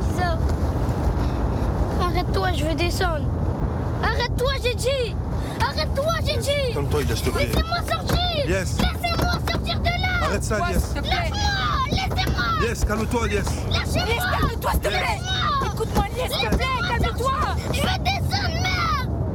Giza. Arrête-toi, je veux descendre. Arrête-toi, j'ai dit. Arrête-toi, j'ai dit. Calme-toi, Ilias, s'il te plaît. Laissez-moi sortir. Yes. Laissez-moi sortir de là. Arrête ça, Ilias. Laisse-moi. Laissez-moi. Yes, calme-toi, Ilias. Lâchez-moi. Calme-toi, s'il te plaît. Écoute-moi, Ilias, s'il te plaît, calme-toi. Je veux descendre.